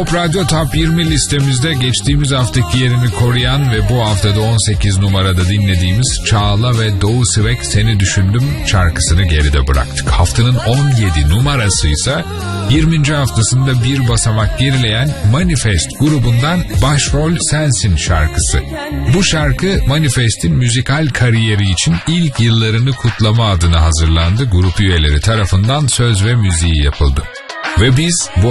Pop Radyo Top 20 listemizde geçtiğimiz haftaki yerini koruyan ve bu haftada 18 numarada dinlediğimiz Çağla ve Doğu Sivek Seni Düşündüm şarkısını geride bıraktık. Haftanın 17 numarası ise 20. haftasında bir basamak gerileyen Manifest grubundan Başrol Sensin şarkısı. Bu şarkı Manifest'in müzikal kariyeri için ilk yıllarını kutlama adına hazırlandı. Grup üyeleri tarafından söz ve müziği yapıldı. Ve biz bu